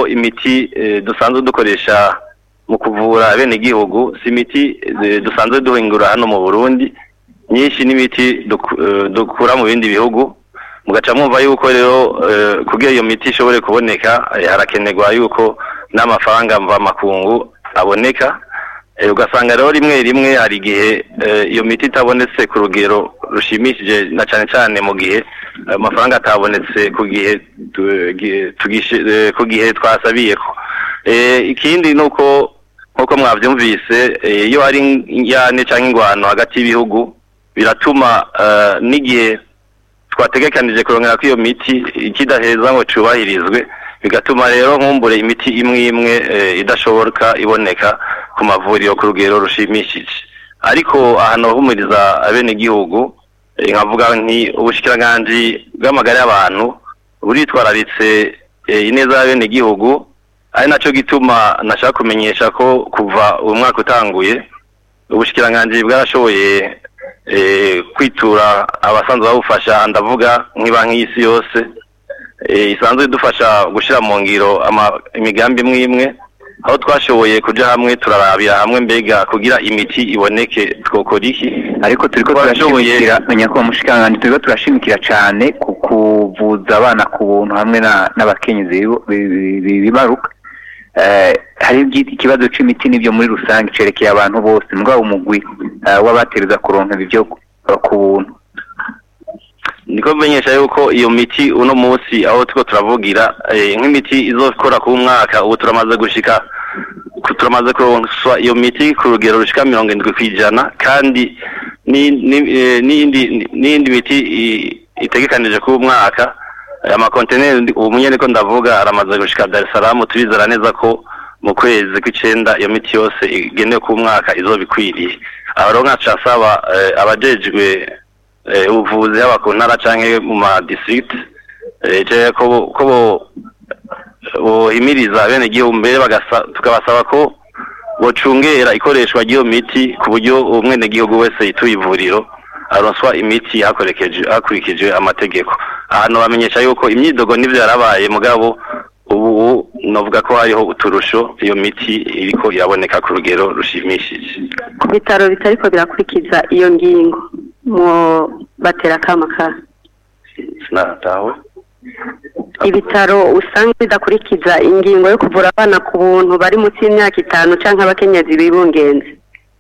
yuko imiti dusanzwe dukoresha mu kuvura abenegihugu si imiti dusanzwe duhingura hano mu Burundi, nyinshi n'imiti dukura mu bindi bihugu. Mugaca mwumva yuko rero kugira iyo miti ishobore kuboneka harakenerwa yuko n'amafaranga mva makungu aboneka. Ugasanga rero rimwe hari igihe iyo miti itabonetse ku rugero rushimishije, na cyane cyane mu gihe amafaranga atabonetse ku gihe twasabiyeko. Ikindi nuko nkuko mwavyumvise, iyo hari injyane canke ingwano hagati y'ibihugu biratuma n'igihe twategekanije kurongera ko iyo miti ikidaheza ngo cubahirizwe, bigatuma rero nkumbure imiti imwe idashoboka iboneka ku mavuriro ku rugero rushimishije. Ariko ahantu humuriza abenegihugu, nkavuga nti ubushikiranganji bw'amagara y'abantu buritwararitse ineza y'abenegihugu, ari naco gituma nashaka kumenyesha ko kuva uyu mwaka utanguye ubushikiranganji bwarashoboye kwitura abasanzwe babufasha, ndavuga nk'ibanki y'isi yose isanzwe idufasha gushira mu ngiro imigambi imwe, aho twashoboye kuja hamwe turarabira hamwe mbega kugira imiti iboneke twokora iki. Ariko turiko turashimikira nyakubahwa mushikiranganji, turiko turashimikira cane ku kuvuza abana ku buntu hamwe n'abakenyezi bibaruka. Hari ikibazo c'imiti n'ibyo muri rusange cerekeye abantu bose, mugabo umugwi w'abatereza kuronka ibyo ku buntu. Niko menyesha yuko iyo miti uno munsi aho tuko turavugira nk'imiti izokora ku mwaka, ubu turamaze kuronswa iyo miti ku rugero rushika 70%, kandi n'iyindi miti itegekanije ku mwaka. Amakonteneri ubu nyene ko ndavuga aramaze gushika Dar es Salaam, turizera neza ko mu kwezi kw'icenda iyo miti yose igenewe ku mwaka izobikwiriye. Aho rero nkaca saba abajejwe ubuvuzi haba ku ntara canke mu ma district ko bohimiriza abenegihugu, mbere tukabasaba ko bocungera ikoreshwa ry'iyo miti ku buryo umwenegihugu wese yituye ivuriro aronswa imiti hakurikijwe amategeko. Ahantu bamenyesha yuko imyidogo n'ivyo yarabaye, mugabo ubu novuga ko hariho uturusho, iyo miti iriko iraboneka ku rugero rushimishije. Ku bitaro bitariko birakurikiza iyo ngingo mu batera kamaka sinatawe, ibitaro usanga bidakurikiza ingingo yo kuvura abana ku buntu bari munsi y'imyaka 5 canke abakenyezi bibungenze,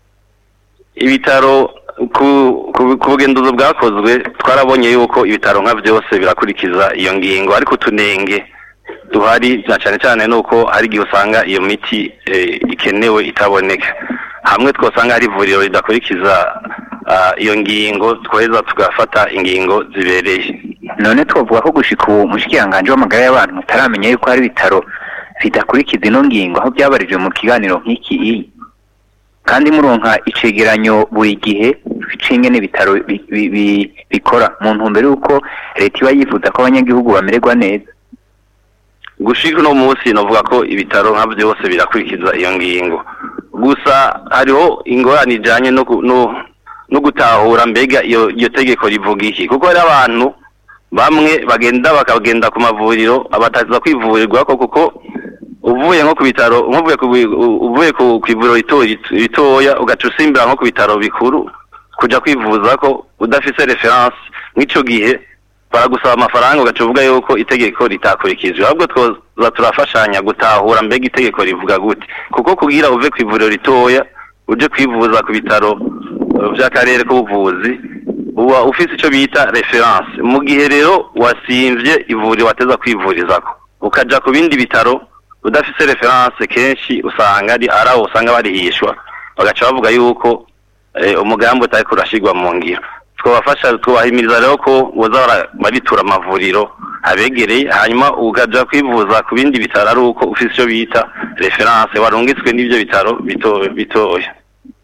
ibitaro ku bugenduzo bwakozwe twarabonye yuko ibitaro nka byose birakurikiza iyo ngingo, ariko tunenge duhari na cyane cyane nuko hari igihe usanga iyo miti ikenewe itaboneka. Hamwe twosanga hari ivuriro ridakurikiza iyo ngingo, tweza tugafata ingingo zibereye. None twovuga ko gushika ubu mushikiranganji w'amagara y'abantu mutaramenya yuko hari ibitaro bidakurikiza ino ngingo, aho byabarijwe mu kiganiro nk'iki, kandi muronka icegeranyo buri gihe c'ingene ibitaro bikora mu ntumbero yuko leta iba yifuza ko abanyagihugu bamererwa neza. Gushika uno munsi novuga ko ibitaro nka byose birakurikiza iyo ngingo, gusa hariho ingorane ijanye no gutahura mbega iyo tegeko rivuga iki, kuko hari abantu bamwe bakagenda ku mavuriro abataza kwivurirwa kuko uvuye nko ku bitaro, uvuye ku ivuriro ritoya ugaca usimbira nko ku bitaro bikuru kuja kwivuza ko udafise reference, nk'ico gihe baragusaba amafaranga ugaca uvuga yuko itegeko ritakurikizwe. Ahubwo twoza turafashanya gutahura mbega itegeko rivuga gute, kuko kugira uve ku ivuriro ritoya uje kwivuza ku bitaro vy'akarere k'ubuvuzi uba ufise ico bita reference. Mu gihe rero wasimvye ivuriro wateza kwivurizako ukaja ku bindi bitaro udafise reference, kenshi usanga usanga barihishwa, bagaca bavuga yuko umugambi utari kurashirwa mu ngiro. Twabafasha twabahimiriza rero ko boza baritura amavuriro abegereye, hanyuma ukaja kwivuza ku bindi bitaro ari uko ufise ico bita reference warungitswe n'ivyo bitaro bitoya.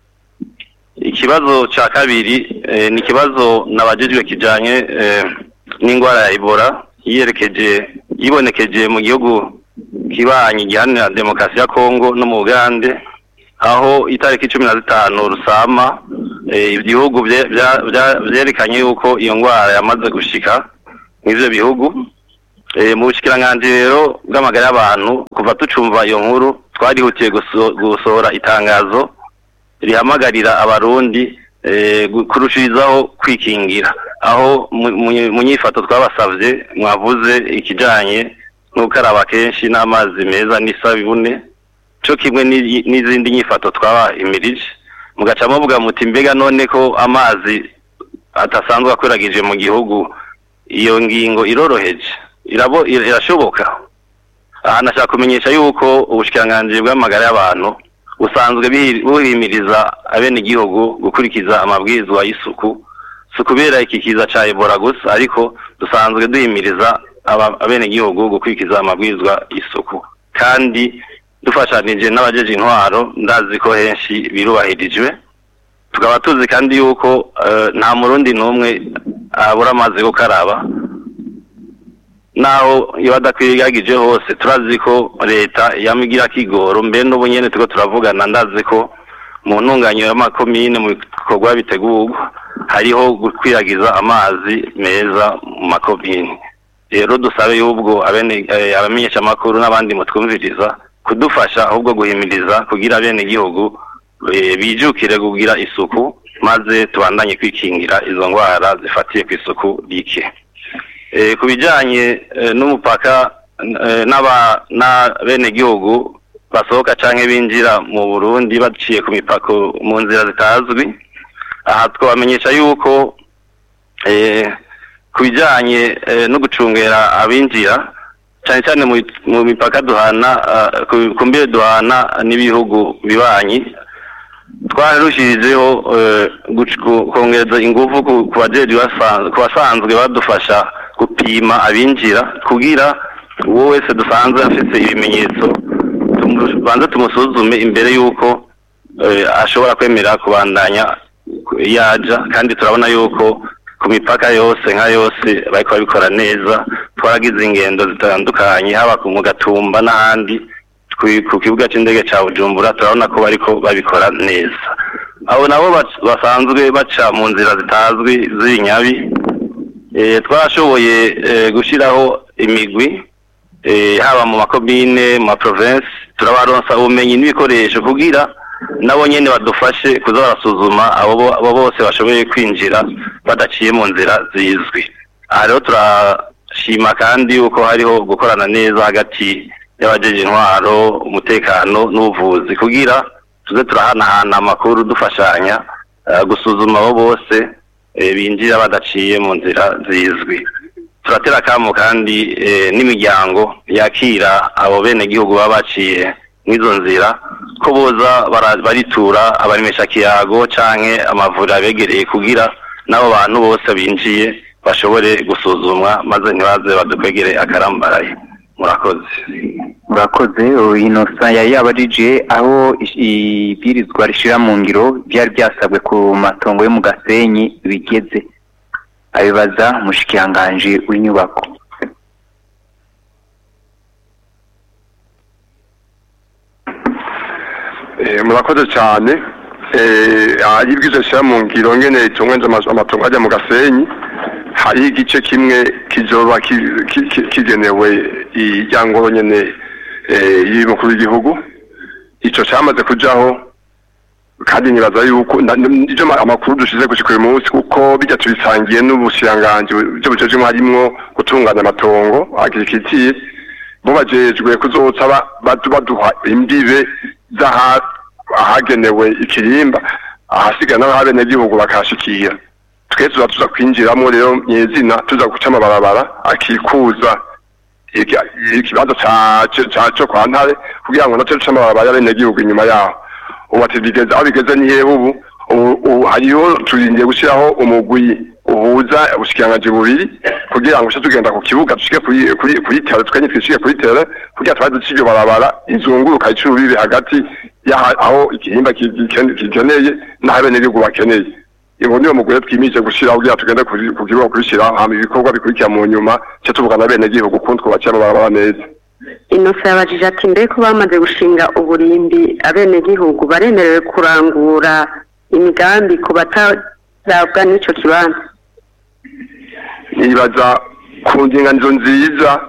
Ikibazo ca kabiri ni kibazo nabajejwe kijanye n'ingwara ya Ebola yibonekeje mu gihugu kibanyi gihanira demokarasi ya Kongo no mu Uganda, aho itariki 15 Rusama ibihugu vyerekanye yuko iyo ngwara yamaze gushika n'ivyo bihugu. mu bushikiranganje rero bw'amagara y'abantu kuva tucumva iyo nkuru twarihutiye gusohora itangazo rihamagarira abarundi kurushirizaho kwikingira aho mu nyifato twabasavye mwavuze ikijanye no gukaraba kenshi n'amazi meza n'isabune cyo kimwe n'izindi nyifato twabahimirije mugaca muvuga muti mbega none ko amazi atasanzwe akoragije mu gihugu iyo ngingo iroroheje irashoboka aha nashaka kumenyesha yuko ubushikiranganje bw'amagara y'abantu busanzwe buhimiriza abene igihugu gukurikiza amabwirizwa y'isuku si kubera iki kiza ca Ebola gusa ariko dusanzwe duhimiriza abene igihugu gukurikiza amabwirizwa y'isuku kandi dufashanije n'abajeje intwaro ndazi ko henshi birubahirijwe tukaba tuzi kandi yuko nta murundi n'umwe abura amazi gukaraba naho iyo badakwiragije hose turazi ko leta yamigira kigoro mbe n'ubu nyene tuko turavugana ndazi ko mu ntunganyo y'amakomine mu bikorwa bitegurwa hariho gukwiragiza amazi meza mu makomine rero dusabe y'ubwo abamenyesha amakuru n'abandi mutwumviriza kudufasha ahubwo guhimiriza kugira abene igihugu bijukire kugira isuku maze tubandanye kwikingira izo ndwara zifatiye ku isuku rike ku bijanye n'umupaka n'abene gihugu basohoka canke binjira mu Burundi baciye ku mipaka mu nzira zitazwi aha twamenyesha yuko ku bijanye no gucungera abinjira cyane cyane mu mipaka duhana ku mbere duhana n'ibihugu bibanyi twarushirijeho kongereza ingufu ku basanzwe badufasha gupima abinjira kugira uwo wese dusanzwe afite ibimenyetso banze tumusuzume imbere y'uko ashobora kwemera kubandanya yaja kandi turabona yuko ku mipaka yose nka yose bariko babikora neza twaragize ingendo zitandukanye haba mu Gatumba n'ahandi ku kibuga c'indege ca Bujumbura turabona ko bariko babikora neza abo nabo basanzwe baca mu nzira zitazwi z'inyabi twashoboye gushiraho imigwi haba mu makomine mu province turabaronsa ubumenyi n'ibikoresho kugira nabo nyene badufashe kuza barasuzuma abo bose bashoboye kwinjira badaciye mu nzira zizwi aha rero turashima kandi yuko hariho gukorana neza hagati y'abajeje intwaro umutekano n'ubuvuzi kugira tuze turahanahana amakuru dufashanya gusuzuma abo bose binjira badaciye mu nzira zizwi turatera akamo kandi n'imiryango yakira abo bene gihugu baba baciye mw'izo nzira ko boza baritura abaremesha kiyago canke amavuriro abegereye kugira n'abo bantu bose binjiye bashobore gusuzumwa maze ntibaze badukwegere akarambaraye murakoze Innocent yari yabajije aho ibwirizwa rishira mu ngiro byari byasabwe ku matongo yo mu Gasenyi bigeze abibaza mushikiranganje w'inyubako murakoze cyane ibwirizwa rishira mu ngiro ngene itungwenza amatongo ajya mu Gasenyi hari igice kimwe kizoba kigenewe ijyangoro nyene y'umukuru w'igihugu ico cyamaze kujaho kandi nibaza yuko ivyo amakuru dushize gushika uyu munsi kuko bijya tubisangiye n'ubushiranganje byo bujeje harimwo gutunganya amatongo agirikitiye bo bajejwe kuzotsa baduha imbibe ahagenewe ikirimba ahasigaye n'abene gihugu bakashikira twese tuza kwinjiramo rero nyezina tuza guca amabarabara akikuza ikibanza cyo kwa Ntare kugira ngo natwe duca amabarabara y'abene gihugu inyuma yaho ubu atigeze aho bigeze nihe ubu hariho turindiye gushyiraho umugwi uhuza ubushikiranganje bubiri kugira ngo tugenda ku kibuga dushike kuri tere twenye twishike kuri tere kugira twaze ducije barabara izunguruka icuru hagati aho igihimba kigeneye n'abene gihugu bakeneye ibo niyo mugore twimije gushira kugira tugende ku kibuga kurishira hama ibikorwa bikurikira mu nyuma cyo tuvugana bene gihugu kuko twabacira barabara neza Innocent yabajije ati mbere ko bamaze gushinga uburimbi abene gihugu baremerewe kurangura imigambi ku batarabwa n'ico kibanza nibaza ku ndinganizo nziza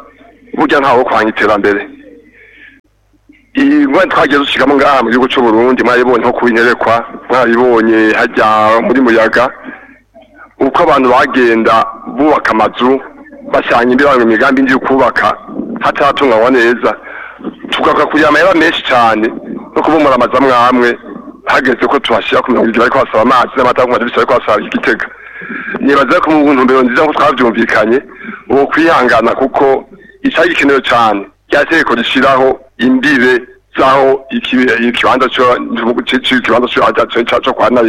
burya ntawo kwanga iterambere ingwa twagiye dushigamo ngaha mu gihugu cy'u Burundi mwayibonye nko kubinyerekwa mwayibonye hajya muri muyaga uko abantu bagenda bubaka amazu bashyanye imbere imigambi ndi kubaka hataratunganywa neza tugaruka kugira amahera menshi cyane no kubumura amazu amwe hageze ko tuhashyira ku mirongo ariko hasaba amazi n'amata ku madirishya ariko hasaba igitega nibaza ko mu ntumbero nziza nko twavyumvikanye uwo kwihangana kuko icari gikenewe cyane ryateko rishiraho imbibe zaho ikibanza cyo kwana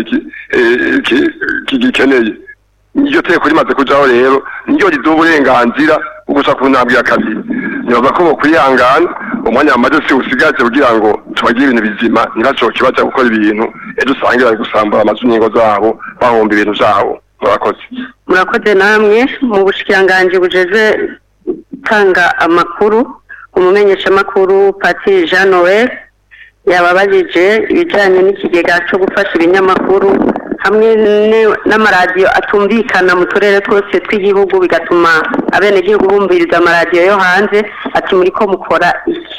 iki gikeneye iryo teko rimaze kujaho rero niryo riduha uburenganzira ugusa ku ntambwe ya kabiri nibaza ko bokwihangana umwanya wamaze si usigaje kugira ngo tubagire ibintu bizima ntibacoke baja gukora ibintu ejo usange bari gusambura amazu n'ingo zabo bahomba ibintu vyabo murakoze namwe mu bushikiranganji bujejwe gutanga amakuru umumenyeshamakuru Pati Jean Noel yababajije ibijyanye n'ikigega cyo gufasha ibinyamakuru hamwe n'amaradiyo atumvikana mu turere twose tw'igihugu bigatuma abenegihugu bumviriza amaradiyo yo hanze ati muri ko mukora iki.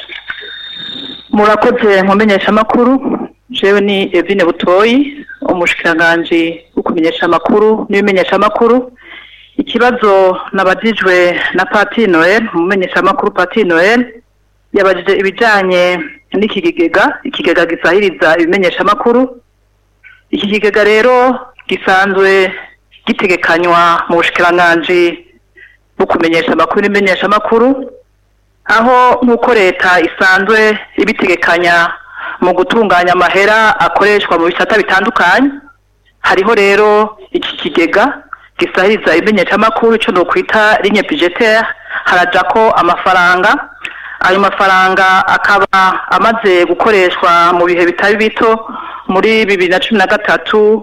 Murakoze mumenyeshamakuru jewe ni Evine Butoyi umushikiranganji ukumenyesha amakuru n'ibimenyeshamakuru. Ikibazo nabajijwe na Pati Noel umumenyesha amakuru Pati Noel yabajije ibijanye ikigega gisahiriza ibimenyesha amakuru. Iki kigega rero gisanzwe gitegekanywa mu bushikiranganji bukumenyesha amakuru n'ibimenyesha amakuru, aho nk'uko leta isanzwe ibitegekanya mu gutunganya amahera akoreshwa mu bisata bitandukanye. Hariho rero iki kigega gisahiriza ibimenyesha amakuru cyo no kwita ligne budgetaire, harajako amafaranga. Ayo mafaranga akaba amaze gukoreshwa mu bihe bitari bito muri 2013,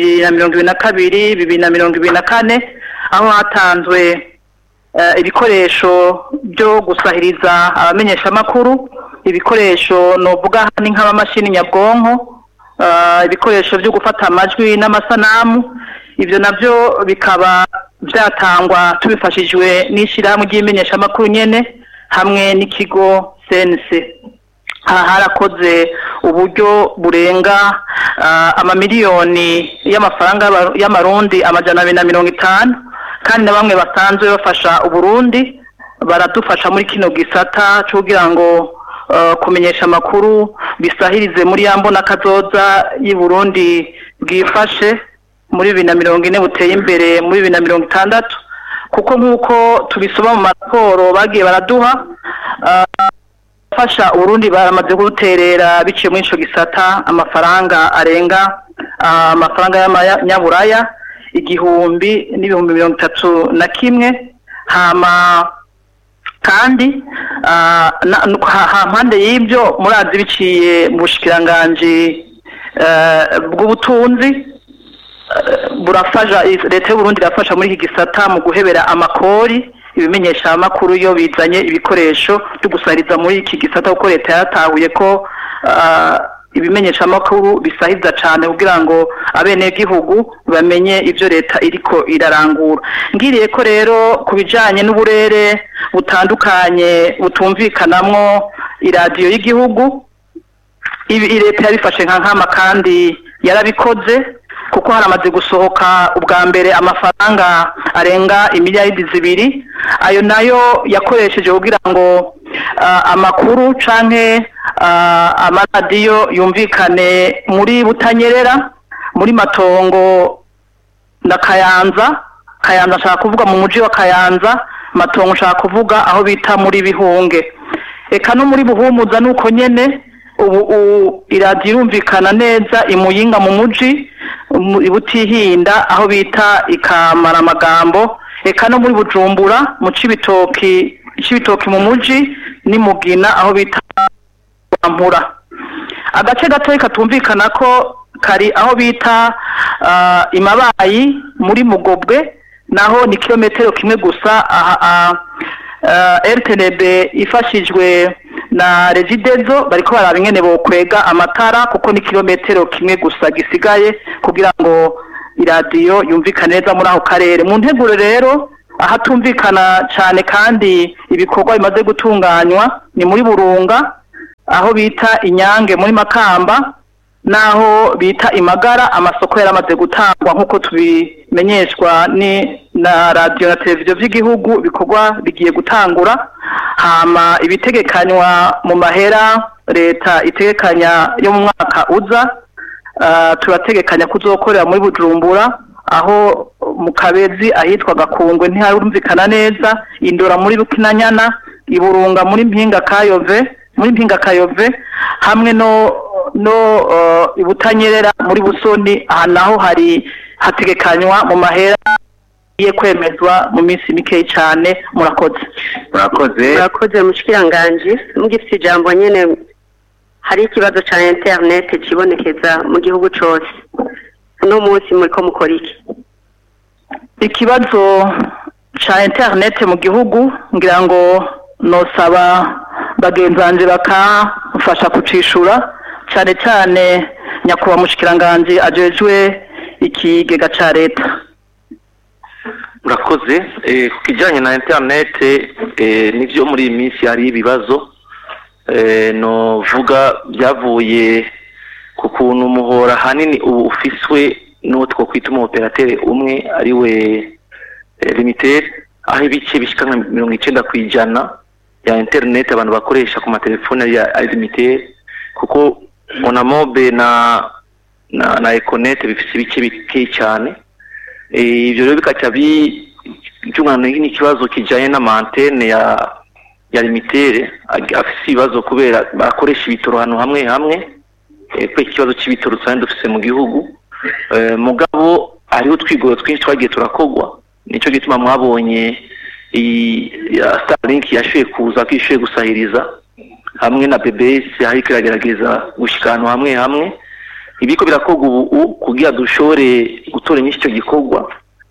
2022, 2024, aho hatanzwe ibikoresho byo gusahiriza abamenyesha amakuru. Ibikoresho novuga ni nk'amamashini nyabwonko, ibikoresho byo gufata amajwi n'amasanamu. Ibyo navyo bikaba byatangwa tubifashijwe n'ishirahamwe ry'imenyesha amakuru nyene hamwe n'ikigo CNC. Harakoze uburyo burenga amamiliyoni y'amafaranga y'amarundi 250, kandi na bamwe basanzwe bafasha Uburundi baradufasha muri kino gisata cyo kugira ngo kumenyesha amakuru bisahirize muri yambona kazoza y'u Burundi bwifashe muri 2040 buteye imbere muri 2060, kuko nkuko tubisoma mu raporo bagiye baraduha fasha Urundi baramaze guterera biciye muri ico gisata amafaranga arenga amafaranga y'amanyaburaya 1,031. Hama kandi hampande y'ibyo murazi biciye mu bushikiranganji bw'ubutunzi burafasha leta y'u Burundi irafasha muri iki gisata mu guhebera amakori ibimenyesha amakuru yo bizanye ibikoresho byo gusahiriza muri iki gisata, kuko leta yaratahuye ko ibimenyesha amakuru bisahiza cyane kugira ngo abene gihugu bamenye ivyo leta iriko irarangura. Ngiriye ko rero kubijanye n'uburere butandukanye butumvikanamwo iradiyo y'igihugu, leta yabifashe nkama kandi yarabikoze, kuko haramaze gusohoka ubwa mbere amafaranga arenga imiliyaridi 2. Ayo nayo yakoresheje kugira ngo amakuru canke amaradiyo yumvikane muri Butanyerera, muri Matongo na Kayanza nshaka kuvuga mu muji wa Kayanza, Matongo nshaka kuvuga aho bita muri Bihunge, eka no muri Buhumuza nuko nyene. Ubu iradiyo yumvikana neza imuyinga mu muji, Butihinda aho bita Ikamara Magambo, eka no muri Bujumbura mu Cibitoki mu muji ni Mugina aho bita Mpura. Agace gato katumvikana ko kari aho bita Imabayi muri Mugobwe, naho ni kilometero kimwe gusa. RTNB ifashijwe na Regidezo bariko baraba ingene bokwega amatara, kuko ni kilometero kimwe gusa gisigaye kugira ngo iradiyo yumvikane neza muri aho karere. Mu nteguro rero ahatumvikana cyane kandi ibikorwa bimaze gutunganywa ni muri Burunga aho bita Inyange muri Makamba naho bita Imagara amasoko yaramaze gutangwa nkuko tubimenyeshwa na radio na televiziyo by'igihugu bikorwa bigiye gutangura hama ibitegekanywa mu mahera leta itegekanya yo mu mwaka uza turategekanya kuzokorera muri Bujumbura aho mu Kabezi ahitwa Gakungwe ntiharumvikana neza Indora muri Rukinanyana Iburunga muri Mpinga Kayove hamwe no Ibutanyerera muri Busoni aha naho hari hategekanywa mu mahera ye kwemezwa mu minsi mike cyane. Murakoze mushikiranganje mugifite ijambo nyene hari ikibazo cya internet kibonekeza mu gihugu cyose no munsi muri ko mukora iki? Ikibazo cya internet mu gihugu ngira ngo nosaba bagenzanje bakamfasha kucishura cyane cyane nyakuba mushikiranganje ajejwe ikigega ca leta. Murakoze ku kijanye na internet nivyo muri iyi minsi hari ibibazo no vuga byavuye ku kuntu umuhora hanini ubu ufiswe n'utwo kwita umoperateur umwe ari we Limited aho ibice bishika 90% ya internet abantu bakoresha ku matelefone ya Limited kuko Monamobe na Econet bifise ibice bike cyane ivyo rero bikaca byungana n'ikibazo kijanye n'amantene ya Limited afise ibibazo kubera bakoresha ibitoro hano hamwe kwe ikibazo cy'ibitoro cyane dufise mu gihugu mugabo ariho twigoro twinshi twagiye turakogwa nico gituma mwabonye Starlink yashoye kuza kishoye gusahiriza hamwe na BBS aho ikiragerageza gushikana hamwe ibiko birakogwa ubu kugira dushore gutora nyinshi cyo gikogwa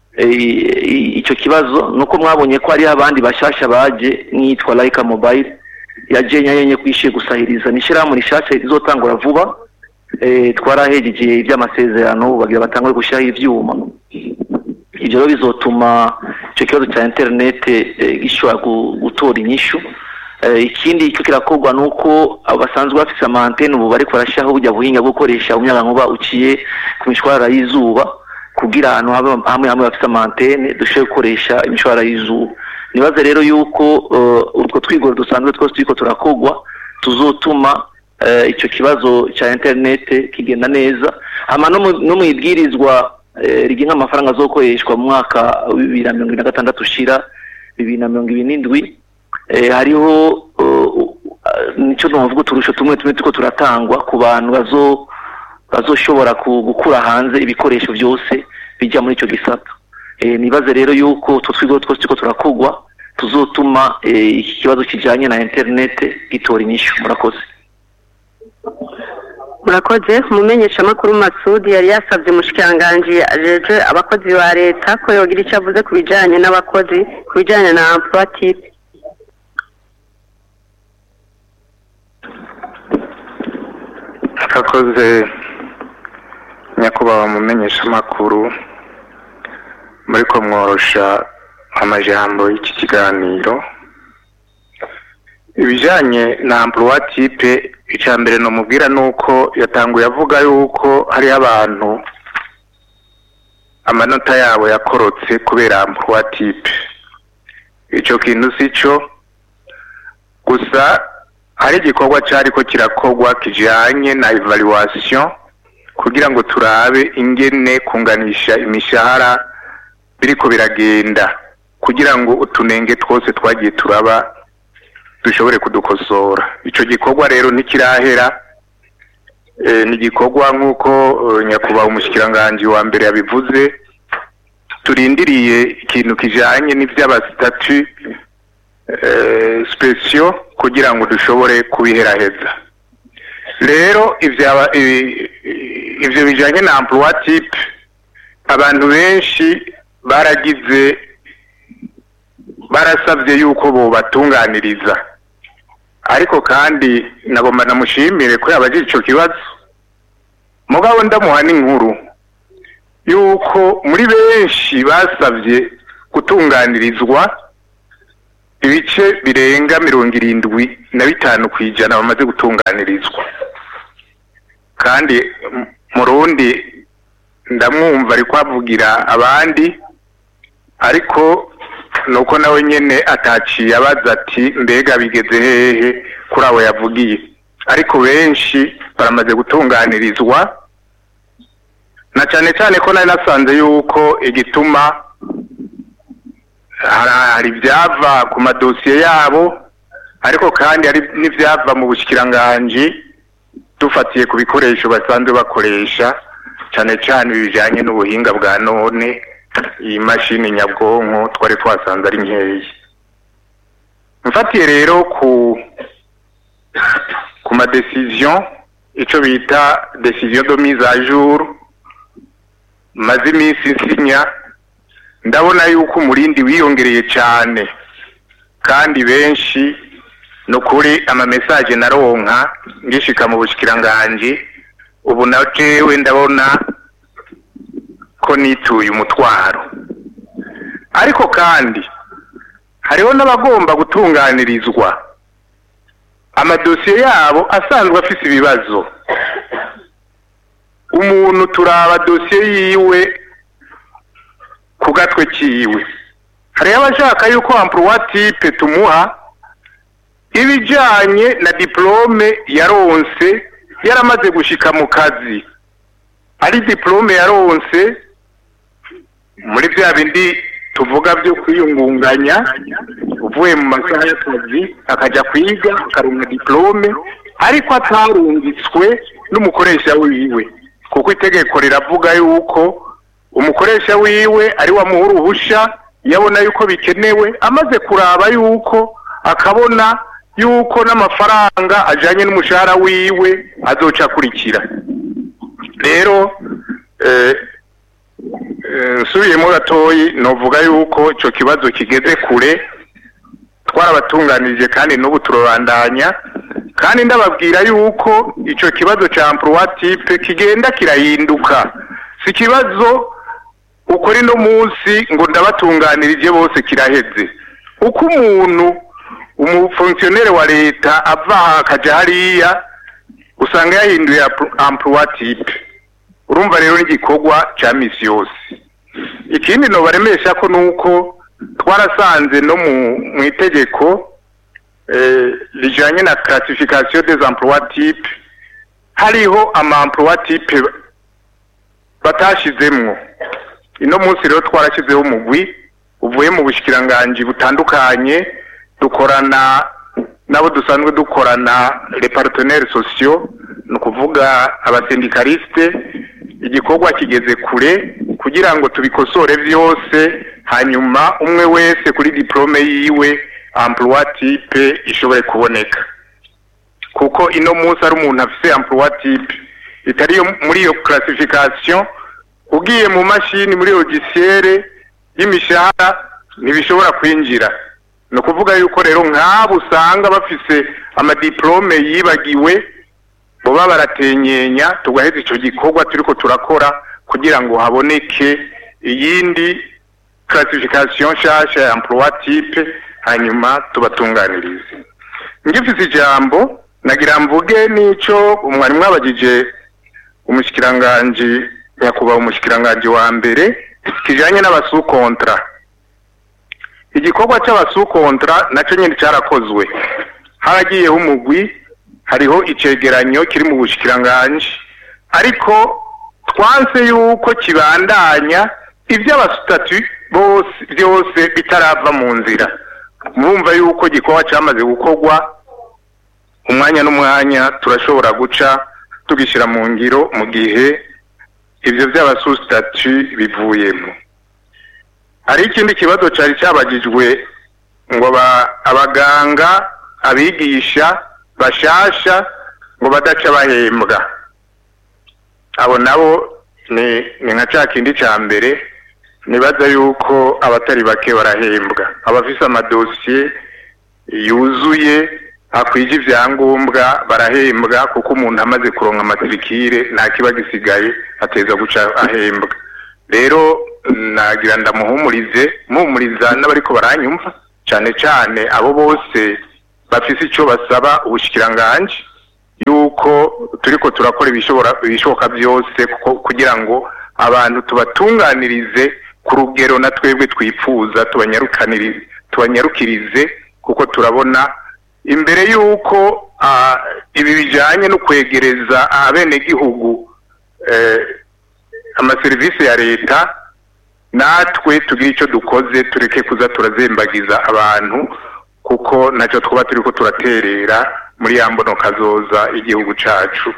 ico kibazo nuko mwabonye ko ari abandi bashasha baje nitwa Like Mobile yaje nyenye kwishiye gusahiriza nishira muri shasha izotangura vuba twarahejeje iby'amasezerano bagira batangwe gushyaho ivyuma ivyo rero bizotuma ico kibazo cya internet gishobora gutora inyishu ikindi cyo kirakogwa nuko abasanzwe bafise amantene ubu bari kwarashaho bujya buhinga bwo gukoresha umyagankuba uciye ku mishwara y'izuba kugira ahantu hamwe bafise amantene dushoboye gukoresha imishwara y'izuba nibaze rero yuko utwo twigoro dusanzwe twose turiko turakogwa tuzotuma icyo kibazo cya internet kigenda neza hama no mwibwirizwa rigenga amafaranga azokoreshwa mu mwaka wa 2026 ushira 2027 hariho nico novuga uturusho tumwe tuko turatangwa ku bantu bazoshobora gukura hanze ibikoresho byose bijya muri ico gisata nibaze rero yuko tutwigo twose tuko turakogwa tuzotuma iki kibazo kijanye na internet gitora inyishu. Murakoze mumenyesha makuru Masudi yari yasabye mushikiranganje ajeje abakozi ba leta ko yogira icyo avuze ku bijanye n'abakozi ku bijanye na emploi type. Akakoze nyakubawa mumenyesha makuru muri ko mworosha amajambo y'iki kiganiro ibijanye na emploi type. Icambere no mubwira nuko yatanguye avuga yuko hari abantu amanota yabo yakorotse kubera emploi type. Ico kintu sico gusa hari igikorwa cyariko kirakogwa kijanye na evaluation kugira ngo turabe ingene kunganisha imishahara biriko biragenda kugira ngo utunenge twose twagiye turaba dushobore kudukosora. Ico gikorwa rero ntikirahera ni gikorwa nkuko nyakuba umushikiranganje wa mbere yabivuze turindiriye ikintu kijanye n'ivy'abastatut special kugira ngo dushobore kubiheraheza. Rero ivyo bijanye na emploi type abantu benshi barasavye yuko bo batunganiriza ariko kandi nagomba namushimire ko yabajije ico kibazo mugabo ndamuha n'inkuru yuko muri benshi basavye gutunganirizwa ibice birenga 75% kwijana bamaze gutunganirizwa, kandi murundi ndamwumva ari kwavugira abandi, ariko nuko nawe nyene ataciye abaza ati mbega bigeze hehe kuri abo yavugiye, ariko benshi baramaze gutunganirizwa, na cyane cyane ko nari nasanze yuko igituma hari ibyava ku madosiye yabo, ariko kandi hari n'ibyava mu bushikiranganje dufatiye ku bikoresho basanzwe bakoresha, cyane cyane bijanye n'ubuhinga bwa none, iyi mashini nyabwonko twari twasanze ari nkeya. Mfatiye rero ku ma decision, ico bita decision de mise à jour, maze iminsi nsinya, ndabona yuko umurindi wiyongereye cyane, kandi benshi no kuri ama message naronka ngishika mu bushikiranganje, ubu najewe ndabona ko nituye umutwaro. Ariko kandi hariho n'abagomba gutunganirizwa amadosiye yabo asanzwe afise ibibazo. Umuntu turaba dosiye yiwe ku gatwe kiwe, hariho abashaka yuko emploi type tumuha ibijanye na diplome yaronse yaramaze gushika mu kazi, ari diplome yaronse muri bya bindi tuvuga byo kwiyungunganya, uvuye mu masaha y'akazi akaja kwiga akaronka diplome, ariko atarungitswe n'umukoresha wiwe, kuko itegeko riravuga yuko umukoresha wiwe ari wamuha uruhusha yabona yuko bikenewe, amaze kuraba yuko akabona yuko n'amafaranga ajanye n'umushahara wiwe azoca kurikira. Rero nsubiyemo gatoyi novuga yuko ico kibazo kigeze kure, twarabatunganirije kandi n'ubu turabandanya, kandi ndababwira yuko ico kibazo ca emploi type kigenda kirahinduka, si kibazo ukuri no munsi ngo ndabatunganirije bose kiraheze. Uko umuntu umufonctionnaire wa leta ava akaja hariya usanga yahinduye emploi type, urumva rero n'igikorwa ca misi yose. Ikindi no baremesha ko nuko twarasanze no mu itegeko lijanye na classification des emplois type hariho ama emploi type batashizemwo. Ino munsi rero twarashyizeho umugwi uvuye mu bushikiranganje butandukanye, dukorana nabo dusanzwe dukorana les partenaires sociaux, no kuvuga abasendikaliste. Igikorwa kigeze kure kugira ngo tubikosore byose, hanyuma umwe wese kuri diplome yiwe emploi type ishobore kuboneka, kuko ino munsi ari umuntu afise emploi type itari muri iyo classification, ugiye mu mashini muri logiciel y'imishahara ntibishobora kwinjira. No kuvuga yuko rero nk'abo usanga bafise amadiplome yibagiwe, boba baratenyenya, tugaheza ico gikorwa turiko turakora kugira ngo haboneke iyindi classification nshasha ya emploi type, hanyuma tubatunganirize. Ngifise ijambo nagira mvuge nico umwari mwabagije umushikiranganje, yakuba umushikiranganje wa mbere, kijanye n'abasu kontra. Igikorwa c'abasu kontra naco nyene carakozwe, haragiyeho umugwi, hariho icegeranyo kiri mu bushikiranganje, ariko twanse yuko kibandanya ivy'abasutatu byose bitarava mu nzira. Murumva yuko gikorwa cyamaze gukorwa, umwanya n'umwanya turashobora guca tugishira mu ngiro mu gihe ivyo vy'abasutatu bivuyemo. Hari ikindi kibazo cari cyabagijwe ngo abaganga abigisha bashasha ngo badaca bahembwa. Abo nabo ni nka ca kindi ca mbere, nibaza yuko abatari bake barahembwa, abafise amadosiye yuzuye akwije ivyangombwa barahembwa, kuko umuntu amaze kuronka amatrikire nta kiba gisigaye ateza guca ahembwa. rero nagira ndamuhumurize n'abariko baranyumva cyane cyane abo bose bafise icyo basaba ubushikiranganje yuko turiko turakora ibishoboka byose kugira ngo abantu tubatunganirize ku rugero na twebwe twifuza tubanyarukirize kuko turabona imbere yuko ibi bijanye no kwegereza abenegihugu amaserivisi ya leta natwe tugira icyo dukoze tureke kuza turazembagiza abantu kuko nacyo twaba turiko turaterera muri ya mbono kazoza igihugu cacu.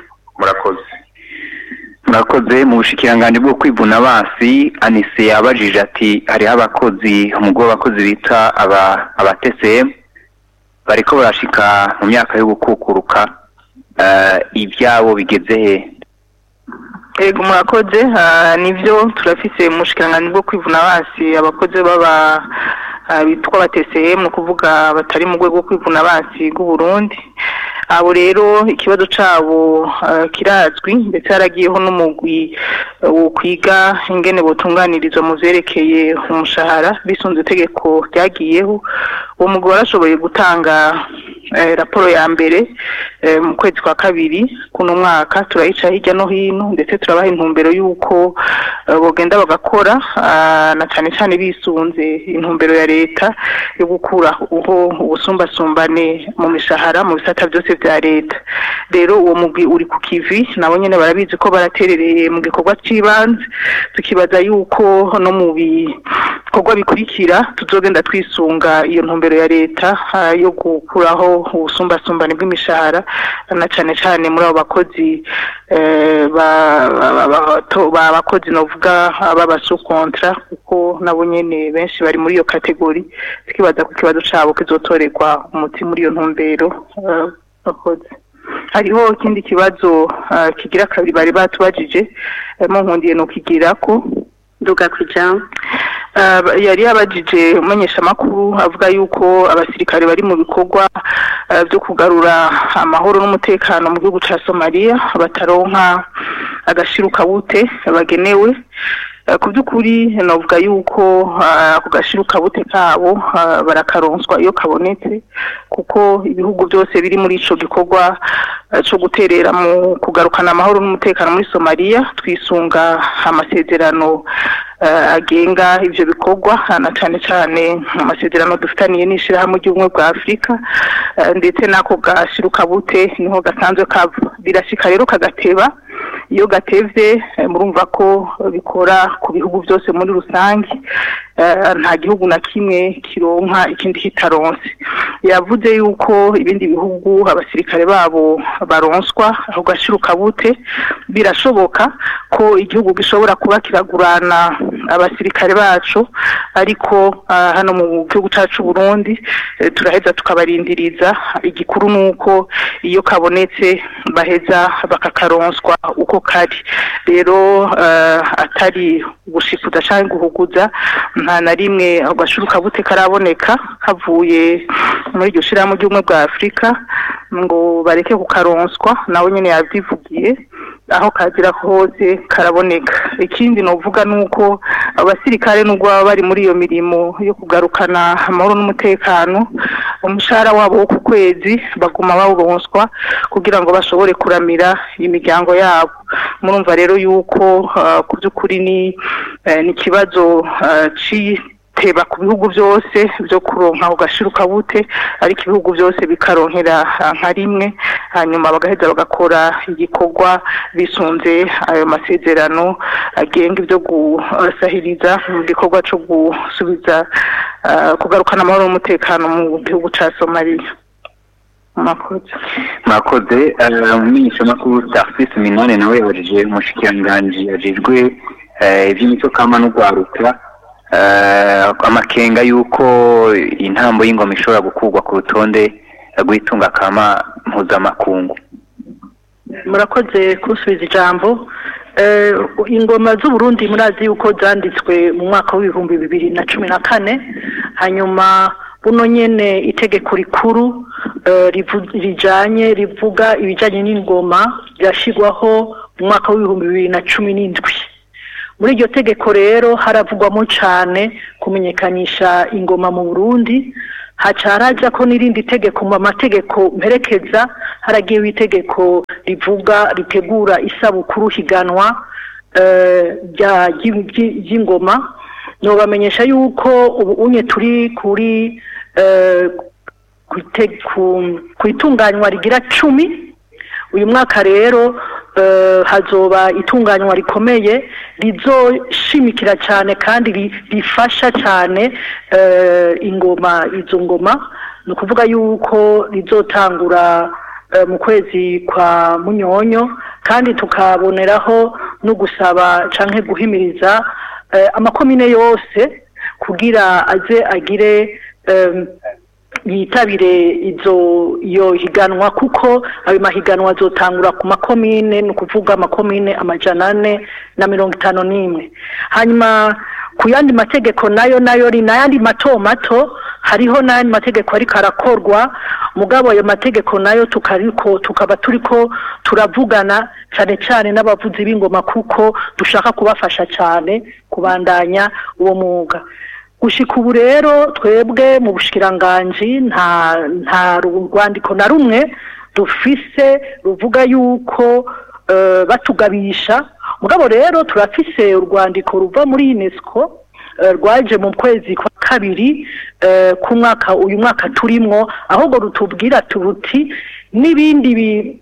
murakoze mu bushikiranganje bwo kwivuna basi Anise yabajije ati hariho abakozi umugwi w'abakozi bita aba TCM bariko barashika mu myaka yo gukukuruka ibyabo bigeze he? Ego murakoze nivyo turafise mu bushikiranganje bwo kwivuna basi abakozi baba bitwa bateseye kuvuga batari mu rwego rwo kwivuna basi bw'u Burundi. Abo rero ikibazo cabo kirazwi ndetse haragiyeho n'umugwi wo kwiga ingene botunganirizwa mu vyerekeye umushahara bisunze itegeko ryagiyeho. Uwo mugwi warashoboye gutanga raporo ya mbere mu kwezi kwa kabiri kuno mwaka turayica hirya no hino ndetse turabaha intumbero y'uko bogenda bagakora na cyane cyane bisunze intumbero ya leta yo gukura ubusumbasumbane mu mishahara mu bisata byose vya leta. Rero uwo mugwi uri ku kivi nabo nyene barabizi ko baraterereye mu gikorwa c'ibanze tukibaza yuko no mu bikorwa bikurikira tuzogenda twisunga iyo ntumbero ya leta yo gukuraho ubusumbasumbane bw'imishahara na cyane cyane muri abo bakozi bakozi novuga b'abasukontra kuko nabo nyene benshi bari muri iyo kategori tukibaza ku kibazo cabo kizotorerwa umuti muri iyo ntumbero bakozi. Hariho ikindi kibazo kigira kabiri bari batubajije mu nkundiye no kigirako nduga kwijambo yari yabajije umumenyesha makuru avuga yuko abasirikare bari mu bikorwa byo kugarura amahoro n'umutekano mu gihugu ca Somalia bataronka agashiruka bute bagenewe. Ku by'ukuri navuga yuko ku gashiruka bute kabo barakaronswa iyo kabonetse kuko ibihugu byose biri muri ico gikorwa cyo guterera mu kugarukana amahoro n'umutekano muri Somalia twisunga amasezerano agenga ivyo bikorwa na cyane cyane amasezerano dufitaniye n'ishirahamwe ry'ubumwe bwa Afrika ndetse nako gashiruka bute niho gasanzwe kava birashika rero kagateba. Iyo gatevye murumva ko bikora ku bihugu byose muri rusange nta gihugu na kimwe kironka ikindi kitaronse. Yavuze yuko ibindi bihugu abasirikare babo baronswa aho gashiruka bute birashoboka ko igihugu gishobora kuba kiragurana abasirikare bacu ariko hano mu gihugu cacu Burundi turaheza tukabarindiriza igikuru nuko iyo kabonetse baheza bakakaronswa uko kari. Rero atari gushifuza cyangwa guhuguza nta na rimwe agashuruka bute karaboneka kavuye muri iryo shirahamwe ry'ubumwe bwa Afrika ngo bareke kukaronswa nawe nyene yabivugiye aho kagira hose karaboneka. Ikindi novuga nuko abasirikare nubwo baba bari muri iyo mirimo yo kugarukana amahoro n'umutekano umushahara wabo wo ku kwezi baguma bawuronswa kugira ngo bashobore kuramira imiryango yabo. Murumva rero yuko ku by'ukuri ni kibazo teba ku bihugu byose byo kuronka ugashiruka bute ariko ibihugu byose bikaronkera nka rimwe hanyuma bagaheza bagakora igikorwa bisunze ayo masezerano agenga ibyo gusahiriza mu gikorwa cyo gusubiza kugarukana amahoro n'umutekano mu gihugu ca Somalia. Mwakoze umumenyesha makuru Tarsis Minone nawe yabajije umushikiranganji ajejwe ivy'imico kama n'ugwaruka amakenga yuko intambo y'ingoma ishobora gukurwa ku rutonde rw'itunga kama mpuzamakungu. Murakoze kusubiza ijambo. Ingoma z'u Burundi murazi yuko zanditswe mu mwaka w'ibihumbi 2014 hanyuma buno nyene itegeko rikuru rijanye rivuga ibijanye n'ingoma ryashigwaho mu mwaka w'ibihumbi 2017. muri iryo tegeko rero haravugwamo cyane kumenyekanisha ingoma mu Burundi, haca haraja ko n'irindi tegeko mu mategeko mperekeza, haragiye itegeko ritegura isabukuru higanwa ry'ingoma. Nobamenyesha yuko ubu unye turi kuri kwitunganywa rigira 10. Uyu mwaka rero hazoba itunganywa rikomeye rizoshimikira cyane kandi rifasha cyane izo ngoma. Ni ukuvuga yuko rizotangura mu kwezi kwa Munyonyo, kandi tukaboneraho no gusaba canke guhimiriza amakomine yose kugira aze agire yitabire iyo higanwa, kuko ayo mahiganwa azotangura ku makomine, ni ukuvuga amakomine 451. Hanyuma ku yandi mategeko nayo n'ayandi mato hariho n'ayandi mategeko ariko arakorwa, mugabo ayo mategeko nayo tukaba turiko turavugana cyane cyane n'abavuzi b'ingoma, kuko dushaka kubafasha cyane kubandanya uwo mwuga. Gushika ubu rero twebwe mu bushikiranganji nta rwandiko na rumwe dufise ruvuga yuko batugabisha. Mugabo rero turafise urwandiko ruva muri UNESCO rwaje mu kwezi kwa kabiri uyu mwaka turimwo, ahubwo rutubwira turuti n'ibindi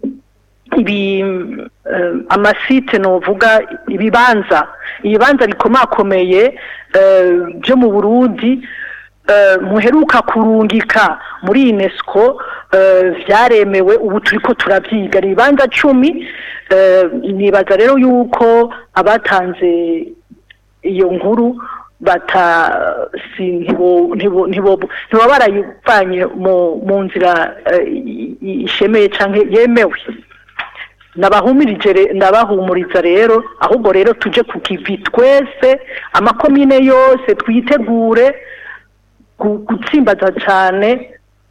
amasite novuga ibibanza bikomakomeye byo mu Burundi muheruka kurungika muri UNESCO vyaremewe, ubu turiko turavyiga ibibanza 10. Nibaza rero yuko abatanze iyo nkuru ntibo barayivanye mu nzira ishemeye canke yemewe. Ndabahumuriza rero, ahubwo rero tuje ku kivi twese, amakomine yose twitegure gutsimbaza cyane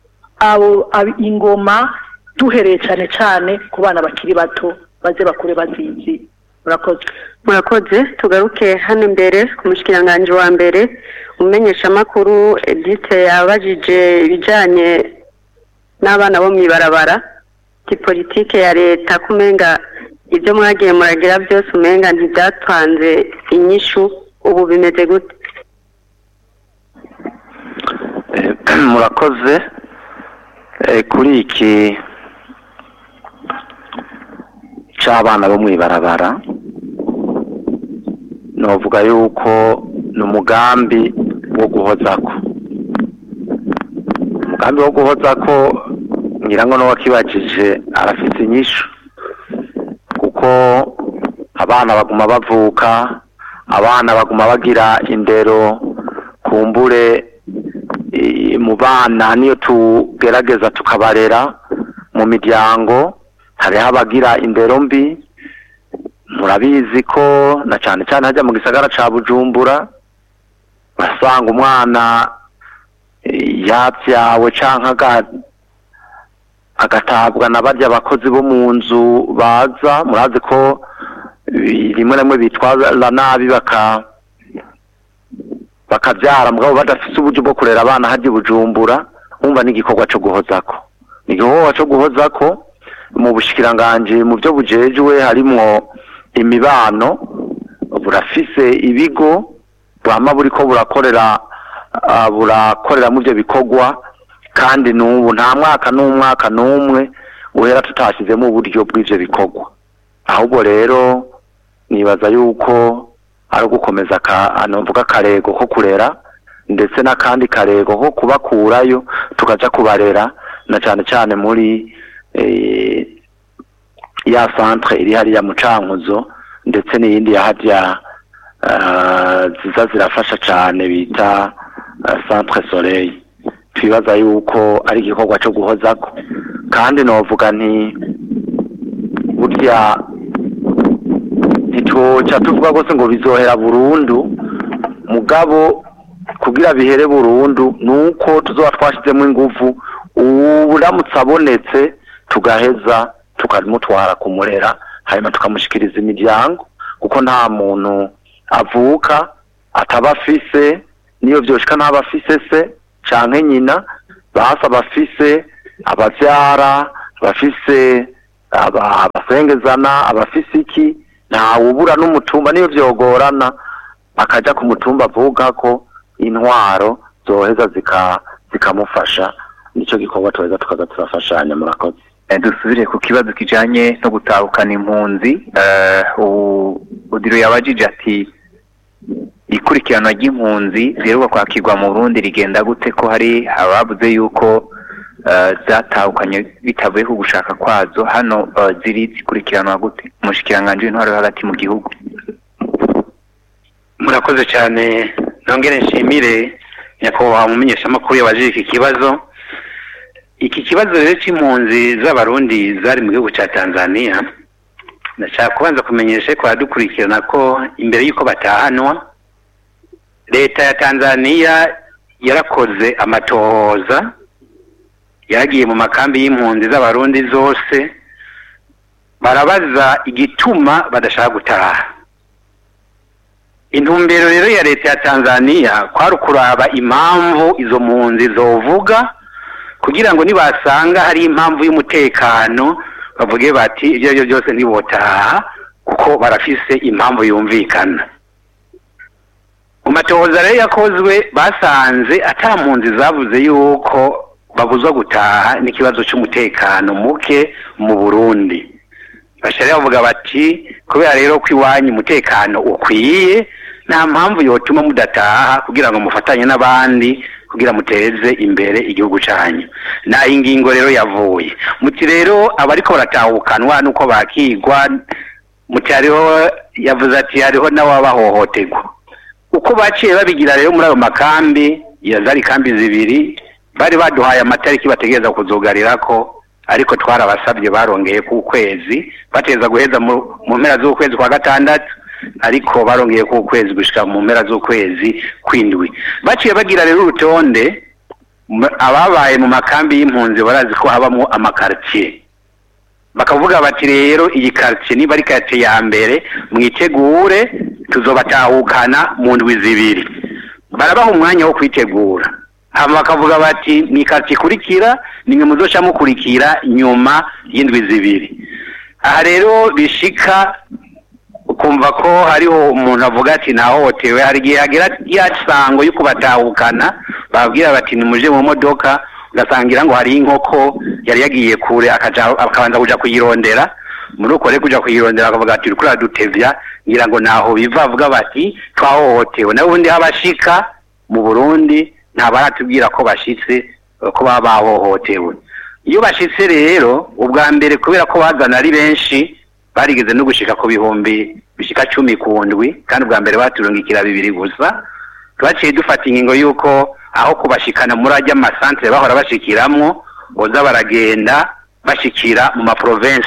ingoma, duhereye cyane cyane ku bana bakiri bato baze bakure bazizi. Murakoze. Tugaruke hano imbere ku mushikiranganje wa mbere, umenyesha makuru Edith yabajije ibijanye n'abana bo mwibarabara, ki politike ya leta kumenga ibyo mwagiye muragira byose umenga ntibyatanze inyishu, ubu bimeze gute? Murakoze. Kuri iki cy'abana bo mwibarabara, novuga yuko n'umugambi wo guhozako, ngirango no wakibajije arafite inyishu, kuko abana baguma bavuka, abana baguma bagira indero kumbure mu bana. Niyo tugerageza tukabarera mu miryango, hariho abagira indero mbi. Murabizi ko na cyane cyane hajya mu gisagara ca Bujumbura basanga umwana yavyawe canke agatabwa na barya abakozi bo mu nzu baza. Murazi ko rimwe rimwe bitwara nabi bakavyara mugabo badafise uburyo bwo kurera abana hajya Bujumbura. Umva n'igikorwa cyo guhozako mu bushikiranganje mu byo bujejwe harimwo imibano, burafise ibigo bwama buriko burakorera mu byo bikorwa, kandi n'ubu nta mwaka n'umwe uhera tutashizemo uburyo bw'ivyo bikorwa. Ahubwo rero nibaza yuko ari gukomeza novuga akarego ko kurera, ndetse n'akandi karego ko kubakurayo tukaja kubarera, na cyane cyane muri ya centre iri hariya mu Cankuzo, ndetse n'iyindi yahajya ziza zirafasha cyane bita Centre Soleil. Twibaza yuko ari igikorwa cyo guhozako, kandi novuga nti burya ntitwoca tuvuga rwose ngo bizohera burundu, mugabo kugira bihere burundu nuko tuzoba twashizemo ingufu, uburamutse abonetse tugaheza tukamutwara kumurera, hanyuma tukamushikiriza imiryango, kuko nta muntu avuka ataba afise niyo byoshika ntaba afise se canke nyina basa bafise abavyara bafise abasengezana abafise iki nta ubura n'umutumba niyo vyogorana akaja ku mutumba avuga ko intwaro zoheza zikamufasha nico gikorwa tuweza tukaza turafashanya murakoze. Dusubire ku kibazo kijanye no gutahukana impunzi udiro yabajije ati ikurikirana ry'impunzi ziheruka kwakirwa mu Burundi rigenda gute ko hari abavuze yuko zatahukanye bitavuye ku gushaka kwazo hano ziri zikurikiranwa gute umushikiranganje w'intwaro hagati mu gihugu. Murakoze cyane nongere nshimire nyakubahwa mumenyesha makuru yabajije iki kibazo rero c'impunzi z'abarundi zari mu gihugu ca Tanzania. Ndashaka kubanza kumenyesha ko adukurikirana ko imbere yuko batahanwa leta ya Tanzania yarakoze amatohoza yagiye mu makambi y'impunzi z'abarundi zose barabaza igituma badashaka gutaha. Intumbero rero ya leta ya Tanzania kwari kuraba impamvu izo mpunzi zovuga kugira ngo nibasanga hari impamvu y'umutekano bavuge bati ibyo byose ntibotaha kuko barafise impamvu yumvikana. Mu matohoza rero yakozwe basanze ata mpunzi zavuze yuko babuzwa gutaha n'ikibazo cy'umutekano muke mu Burundi. Bashaka bavuga bati kubera rero ko iwanyu umutekano ukwiye nta mpamvu yotuma mudataha kugira ngo mufatanye n'abandi kugira muteze imbere igihugu cyanyu. Na ingingo rero yavuye muti rero abariko baratahukanwa nuko bakigwa muti hariho yavuze ati hariho n'abahohoterwa uko baciye babigira rero muri ayo makambi yazari kambi zibiri bari baduhaye amatariki bategereza kuzogarirako ariko twarabasabye barongeye ku kwezi bateza guheza mu mpera z'ukwezi kwa gatandatu ariko barongeye ku kwezi gushika mu mpera z'ukwezi kwindwi. Baciye bagira rero urutonde ababaye mu makambi y'impunzi barazi ko habamo amakartier bakavuga bati rero iyi quartier niba ari quartier ya mbere mwitegure tuzobatahukana mu ndwi zibiri. Barabaha umwanya wo kwitegura hama bakavuga bati ni quartier kurikira nimwe muzoca mukurikira nyuma y'indwi zibiri. Aha rero bishika ukumva ko hariho umuntu avuga ati nahohotewe hari igihe hagira yasango yuko batahukana babwira bati nimuje mu modoka ugasangira ngo hari inkoko yari yagiye kure akabanza kuja kuyirondera muri uko rero kuja kuyirondera akavuga ati urikura dutevya ngira ngo naho biva avuga bati twahohotewe nawe ubundi habashika mu Burundi nta baratubwira ko bashitse ko bahohotewe. Iyo bashitse rero ubwa mbere kubera ko bazana ari benshi barigeze no gushika ku bihumbi bishika 10 ku ndwi kandi ubwa mbere baturungikira 2 gusa. Twaciye dufata ingingo yuko aho kubashikana muri ajya amasantre bahora bashikiramwo boza baragenda bashikira mu ma province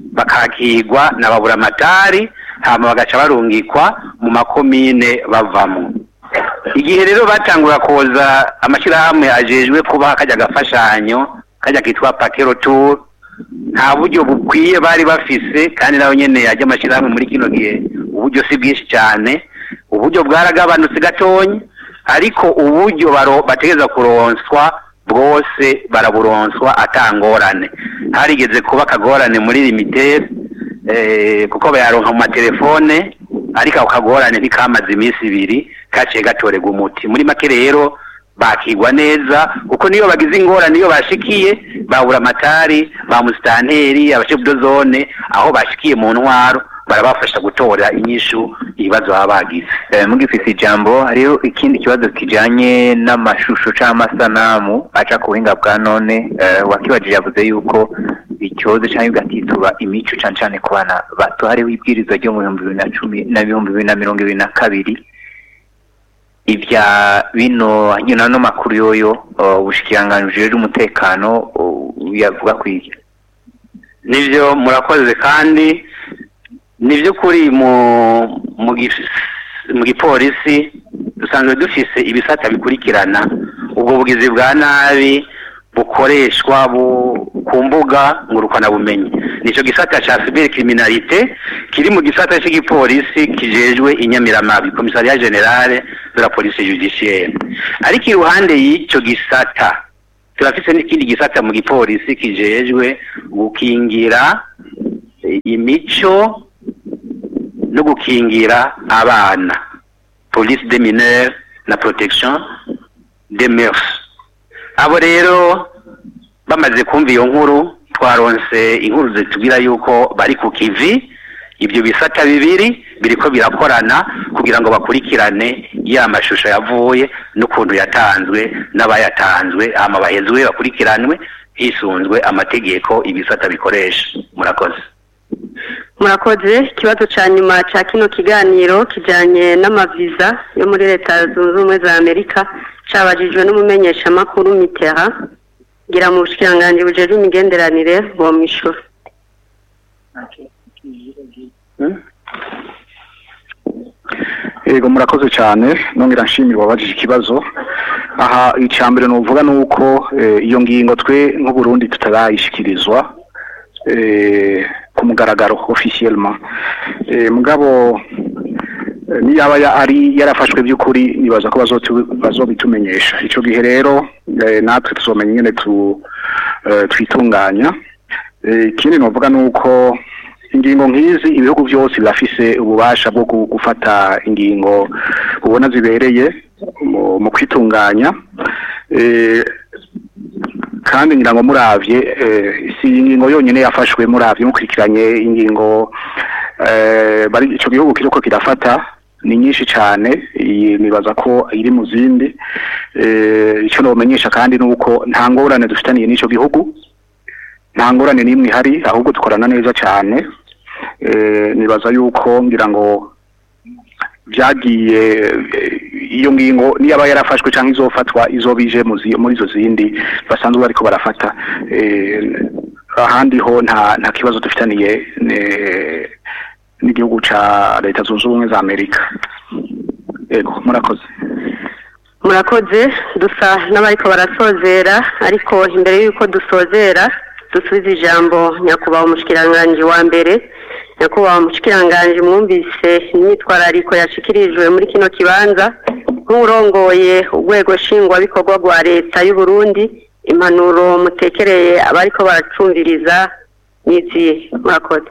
bakakigwa na baburamatari hama bagaca barungikwa mu makomine bavamo. Igihe rero batangura koza amashirahamwe ajejwe kuba kajya gafashanyo kajya kitwa Pakero Tour nta buryo bukwiye bari bafise kandi naho nyene yajya amashirahamwe muri kino gihe uburyo si bwinshi cyane uburyo bwaragabanutse gatonye ariko uburyo bategeza kuronswa bwose baraburonswa atangorane. Harigeze kuba kagorane muri limited kuko bayaronka mu matelefone ariko akagorane ntikamaze iminsi 2 kaciye gatorega umuti. Muri make rero bakigwa neza kuko niyo bagize ingorane niyo bashikiye babura amatari ba mustanteri abashefu zone aho bashikiye mu ntwaro barabafasha gutora inyishu ibibazo babagize. Mugifise ijambo hariho ikindi kibazo kijanye n'amashusho c'amasanamu aca ku buhinga bwa none wakibajije yavuze yuko icyoze cyangwa gatituba imico cancane ku bana bato hariho ibwirizwa ryo mu 2010 na 2022 ibya bino nyina no makuru yoyo ubushikiranganje umutekano yavuga kwiki. Nivyo murakoze kandi nivyo kuri mu gipolisi dusanzwe dufise ibisata bikurikirana ubwo bugizi bwa nabi bukoreshwa ku mbuga ngurukana bumenyi. nico gisata ca cybercriminalité kiri mu gisata cy'igipolisi kijejwe inyamiramabi commissariat général de la police judiciaire. Ariko iruhande y'ico gisata turafise n'ikindi gisata mu gipolisi kijejwe gukingira imico no gukingira abana, police des mineurs na protection des mœurs. Abo rero bamaze kumva iyo nkuru twaronse inkuru zitubwira yuko bari ku kivi, ibyo bisata bibiri biriko birakorana kugira ngo bakurikirane ya mashusho yavuye n'ukuntu yatanzwe n'abayatanzwe ama bahezwe bakurikiranwe hisunzwe amategeko ibisata bikoresha. Murakoze. Ikibazo ca nyuma ca kino kiganiro kijanye n'amaviza yo muri leta zunze ubumwe za Amerika cabajijwe n'umumenyesha makuru Mitterrand gira mu bushikiranganje bujeje imigenderanire bo mwishura. Ego murakoze cyane nongera nshimirwa wabajije ikibazo. Aha icambere no uvuga nuko iyo ngingo twe nk'u Burundi tutarayishikirizwa ku mugaragaro officiellement. Mugabo ni yaba ari yarafashwe by'ukuri nibaza ko bazobitumenyesha. Ico gihe rero natwe tuzomenya nyene twitunganya. Ikindi novuga nuko ingingo nk'izi ibihugu byose birafise ububasha bwo gufata ingingo ubona zibereye mu kwitunganya, kandi ngira ngo muravye si ingingo yonyene yafashwe, muravye mukurikiranye ingingo bari ico gihugu kiriko kirafata ni nyinshi cyane, nibaza ko iri mu zindi. Ico nomenyesha kandi nuko nta ngorane dufitaniye n'ico gihugu, nta ngorane n'imwe ihari, ahubwo dukorana neza cyane. Nibaza yuko ngira ngo byagiye iyo ngingo niyaba yarafashwe cyangwa izofatwa izobije muri izo zindi basanzwe bariko barafata. Ahandi ho nta kibazo dufitaniye n'igihugu ca leta zunze ubumwe za Amerika. Ego murakoze. Murakoze. Dusa n'abariko barasozera, ariko imbere yuko dusozera dusubiza ijambo nyakubahwa umushikiranganje wa mbere. Nyakubahwa umushikiranganje mwumvise imyitwarariko yashikirijwe muri kino kibanza nk'urongoye urwego shingwa bikorwa rwa leta y'u Burundi, impanuro mutekereye abariko baracumviriza niziye. Murakoze.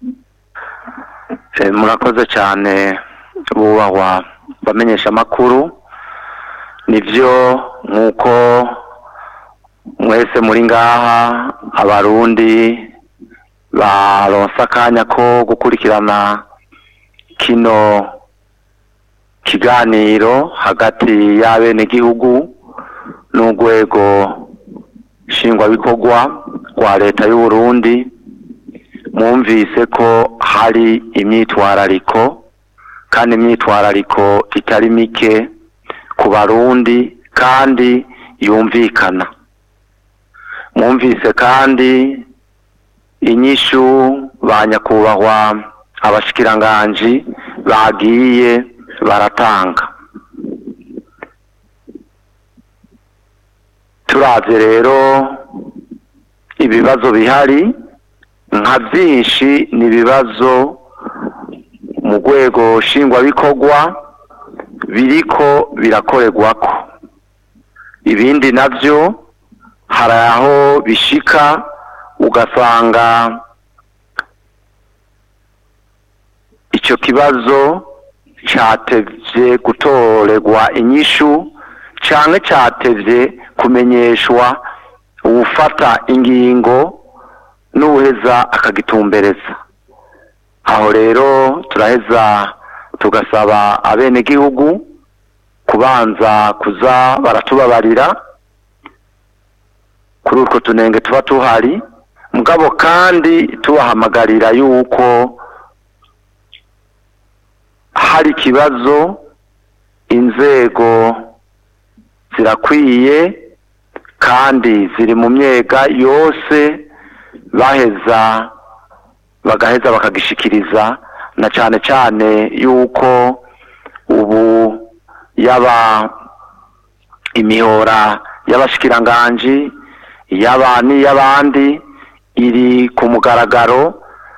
Murakoze cyane bubahwa bamenyesha makuru. Nivyo nkuko mwese muri ngaha abarundi baronsa akanya ko gukurikirana kino kiganiro hagati y'abenegihugu n'urwego nshingwabikorwa rwa leta y'u Burundi. Mwumvise ko hari imyitwarariko, kandi imyitwarariko itari mike ku barundi kandi yumvikana. Mwumvise kandi inyishu ba nyakubahwa abashikiranganji bagiye baratanga. Turavye rero ibibazo bihari nka byinshi ni ibibazo mu rwego nshingwabikorwa biriko birakorerwako, ibindi navyo hari aho bishika ugasanga icyo kibazo cyatevye gutorerwa inyishu canke cyatevye kumenyeshwa uwufata ingingo n'uheza akagitumbereza. Aho rero turaheza tugasaba abenegihugu kubanza kuza baratubabarira kuri utwo tunenge tuba tuhari, mugabo kandi tubahamagarira yuko hari ikibazo, inzego zirakwiye kandi ziri mu myega yose, bagaheza bakagishikiriza, na cane cane yuko ubu yaba imihora y'abashikiranganji yaba n'iy'abandi iri ku mugaragaro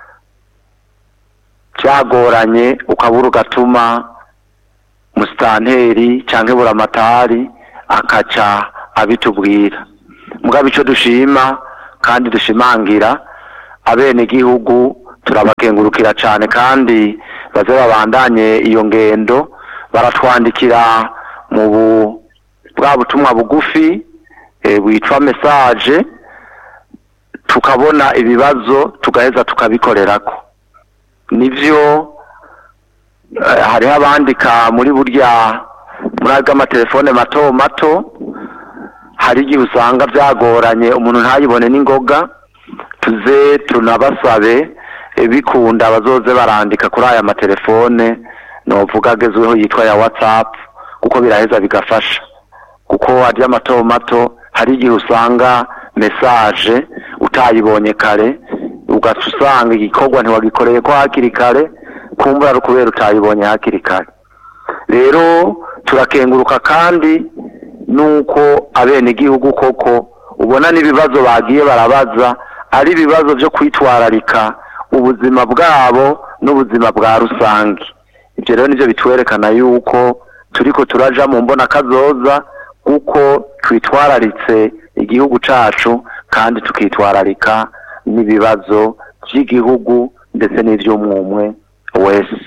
byagoranye ukabura ugatuma musitanteri cyangwa buramatari akaca abitubwira. Mugabo icyo dushima kandi dushimangira abenegihugu turabakengurukira cyane kandi baze babandanye iyo ngendo, baratwandikira mu bwa butumwa bugufi witwa message, tukabona ibibazo tugaheza tukabikorerako. Nivyo hariho abandika muri burya muri amatelefone mato mato, hari igihe usanga byagoranye umuntu ntayibone n'ingoga. Tuze tunabasabe bikunda bazoze barandika kuri aya matelefone novuga agezweho yitwa ya WhatsApp, kuko biraheza bigafasha, kuko arya mato mato hari igihe usanga message utayibonye kare, ugasanga igikorwa ntiwagikoreye ko hakiri kare, kumbura ari kubera utayibonye hakiri kare. Rero turakenguruka kandi nuko abenegihugu koko ubona n'ibibazo bagiye barabaza ari ibibazo byo kwitwararika ubuzima bwabo n'ubuzima bwa rusange. Ibyo rero nivyo bitwerekana yuko turiko turaja mu mbona kazoza, kuko twitwararitse igihugu cacu kandi tukitwararika n'ibibazo by'igihugu ndetse n'ivy'umwumwe wese.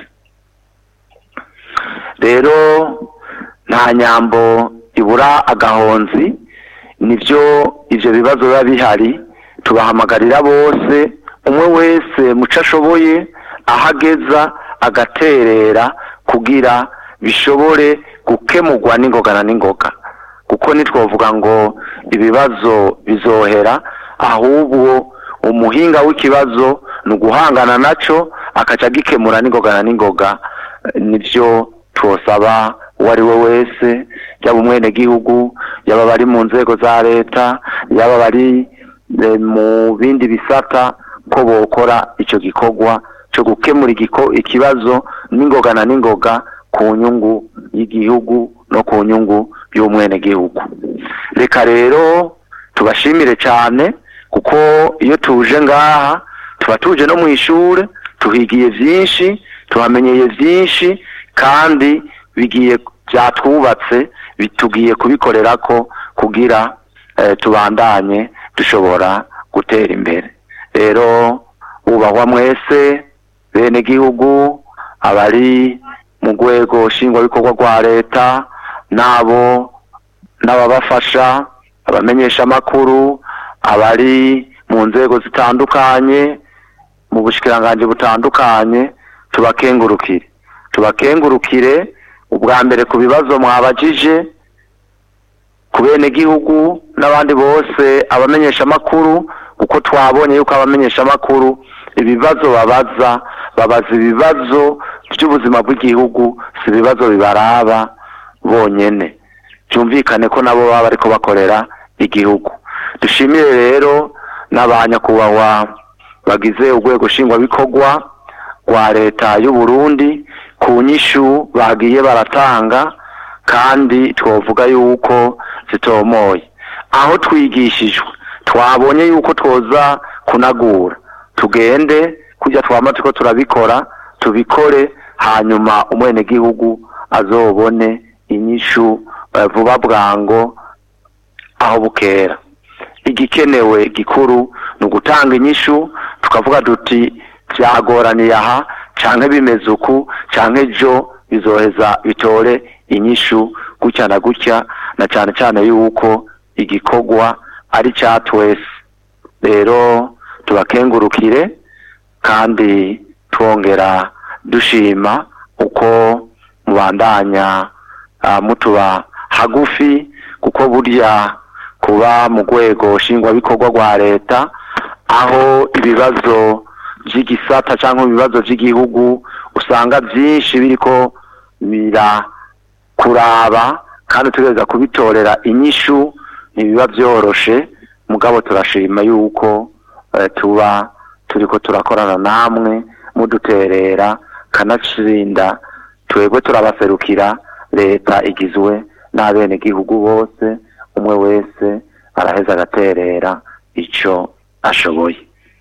Rero nta nyambo ibura agahonzi, nivyo ivyo bibazo biba bihari. Tubahamagarira bose umwe wese muco ashoboye ahageza agaterera kugira bishobore gukemurwa n'ingoga n'ingoga, kuko nitwovuga ngo ibibazo bizohera, ahubwo umuhinga w'ikibazo ni uguhangana naco akaca gikemura n'ingoga n'ingoga. Nivyo twosaba uwo ari we wese, yaba umwenegihugu, yaba bari mu nzego za leta, yaba bari mu bindi bisata, ko bokora ico gikorwa cyo gukemura ikibazo n'ingoga n'ingoga ku nyungu y'igihugu no ku nyungu y'umwenegihugu. Reka rero tubashimire cyane, kuko iyo tuje ngaha tuba tuje no mu ishure, tuhigiye vyinshi, tuhamenyeye vyinshi, kandi bigiye byatwubatse, bitugiye kubikorerako kugira tubandanye dushobora gutera imbere. Rero ubahwa mwese bene gihugu, abari mu rwego nshingwabikorwa rwa leta nabo n'ababafasha, abamenyesha amakuru, abari mu nzego zitandukanye, mu bushikiranganje butandukanye, tubakengurukire ubwa mbere ku bibazo mwabajije ku bene gihugu n'abandi bose abamenyesha amakuru, kuko twabonye yuko abamenyesha amakuru ibibazo babaza ibibazo by'ubuzima bw'igihugu, si ibibazo bibaraba bonyene. Byumvikane ko nabo baba bariko bakorera igihugu. Dushimire rero n'abanyakubahwa bagize urwego nshingwabikorwa rwa leta y'u Burundi ku nyishu bagiye baratanga, kandi twovuga yuko zitomoye. Aho twigishijwe twabonye yuko twoza kunagura, tugende kujya twama tuko turabikora, tubikore, hanyuma umwenegihugu azobone inyishu vuba bwango aho bukera. Igikenewe gikuru ni ugutanga inyishu, tukavuga duti byagoraniye aha canke bimeze uku canke ejo bizoheza bitore inyishu gutya na gutya, na cyane cyane yuko igikorwa ari cya twese. Rero tubakengurukire kandi twongera dushima uko mubandanya mutuba hagufi, kuko burya kuba mu rwego nshingwabikorwa rwa leta, aho ibibazo by'igisata cyangwa ibibazo by'igihugu usanga byinshi biriko birakuraba kandi tugereza kubitorera inyishu, ntibiba byoroshe. Mugabo turashima yuko tuba turiko turakorana namwe muduterera, kanatsinda twebwe turabaserukira. Leta igizwe n'abenegihugu bose, umwe wese araheza agaterera ico ashoboye.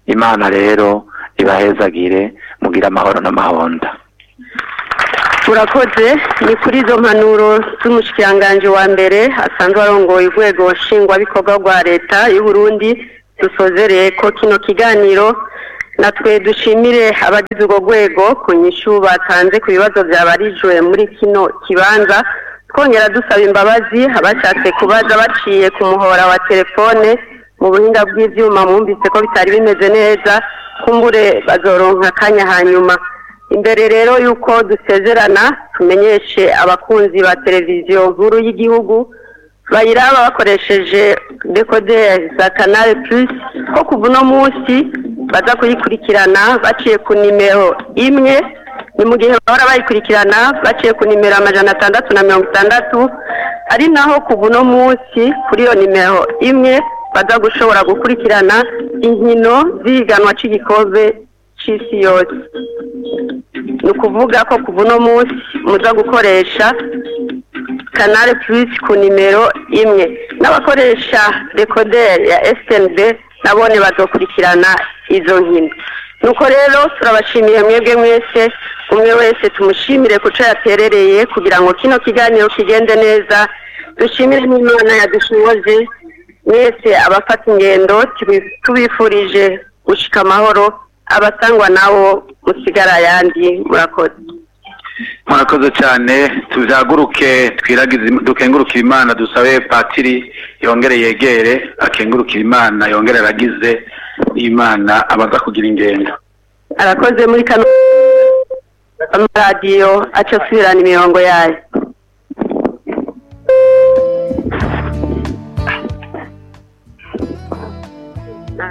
imana rero ibahezagire mugira amahoro n'amahonda. murakoze. Ni kuri izo mpanuro z'umushikiranganji wa mbere asanzwe arongoye urwego nshingwabikorwa rwa leta y'u Burundi dusozereye ko kino kiganiro. Natwe dushimire abagize urwo rwego ku nyishu batanze ku bibazo byabarijwe muri kino kibanza, twongera dusaba imbabazi abashatse kubaza baciye ku muhora wa telefone mu buhinga bw'ivyuma mwumvise ko bitari bimeze neza, kumbure bazoronka akanya hanyuma. Imbere rero yuko dusezerana tumenyeshe abakunzi ba televiziyo nkuru y'igihugu bayiraba bakoresheje decoder za Canal Plus ko kuva uno munsi baza kuyikurikirana baciye ku nimero imwe, ni mu gihe bahora bayikurikirana baciye ku nimero 660, ari naho kuva uno munsi kuri iyo nimero imwe baza gushobora gukurikirana inkino z'ihiganwa cy'igikombe c'isi yose. Ni ukuvuga ko kuva uno munsi muza gukoresha Canal Plus ku nimero imwe, n'abakoresha decoder ya SNB nabone bazokurikirana izo nkino. Nuko rero turabashimiye mwebwe mwese, umwe wese tumushimire kuco yaterereye kugira ngo kino kiganiro kigende neza. Dushimire n'Imana yadushoboje mwese abafata ingendo, tubifurije gushika amahoro, abasangwa nabo musigara yandi. Murakoze cyane. Tuzaguruke twiragize dukengurukira Imana, dusabe patiri yongere yegere akengurukira Imana, yongere aragize Imana abaza kugira ingendo. Arakoze muri kano radio aca asubirana imirongo yayo.